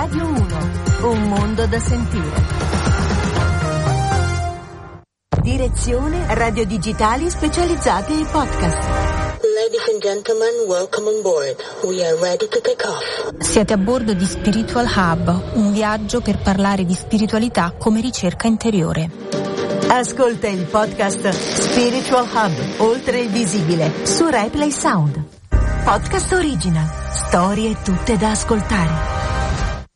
Radio 1, un mondo da sentire. Direzione Radio Digitali specializzati ai podcast. Ladies and gentlemen, welcome on board. We are ready to take off. Siete a bordo di Spiritual Hub, un viaggio per parlare di spiritualità come ricerca interiore. Ascolta il podcast Spiritual Hub, oltre il visibile, su RaiPlay Sound. Podcast original, storie tutte da ascoltare.